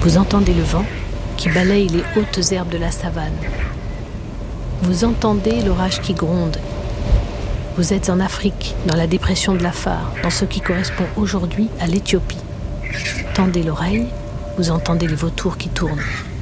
Vous entendez le vent qui balaye les hautes herbes de la savane. Vous entendez l'orage qui gronde. Vous êtes en Afrique, dans la dépression de l'Afar, dans ce qui correspond aujourd'hui à l'Éthiopie. Tendez l'oreille, vous entendez les vautours qui tournent.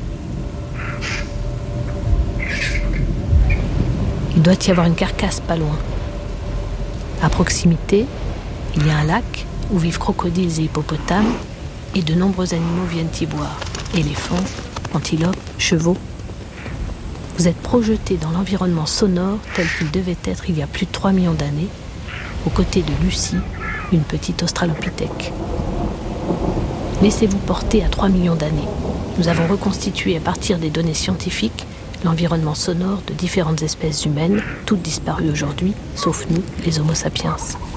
Il doit y avoir une carcasse pas loin. À proximité, il y a un lac où vivent crocodiles et hippopotames, et de nombreux animaux viennent y boire. Éléphants, antilopes, chevaux. Vous êtes projeté dans l'environnement sonore tel qu'il devait être il y a plus de 3 millions d'années, aux côtés de Lucie, une petite australopithèque. Laissez-vous porter à 3 millions d'années. Nous avons reconstitué à partir des données scientifiques l'environnement sonore de différentes espèces humaines, toutes disparues aujourd'hui, sauf nous, les Homo sapiens.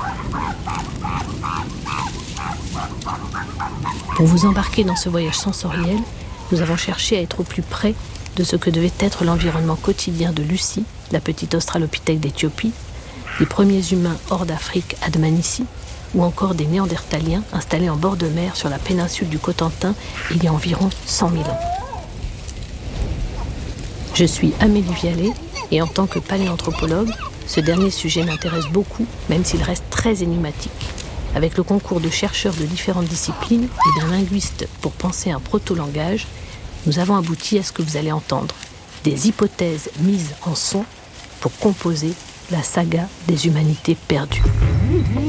Pour vous embarquer dans ce voyage sensoriel, nous avons cherché à être au plus près de ce que devait être l'environnement quotidien de Lucie, la petite australopithèque d'Éthiopie, des premiers humains hors d'Afrique à Dmanisi, ou encore des néandertaliens installés en bord de mer sur la péninsule du Cotentin il y a environ 100 000 ans. Je suis Amélie Vialet et en tant que paléanthropologue, ce dernier sujet m'intéresse beaucoup, même s'il reste très énigmatique. Avec le concours de chercheurs de différentes disciplines et d'un linguiste pour penser un proto-langage, nous avons abouti à ce que vous allez entendre, des hypothèses mises en son pour composer la saga des humanités perdues.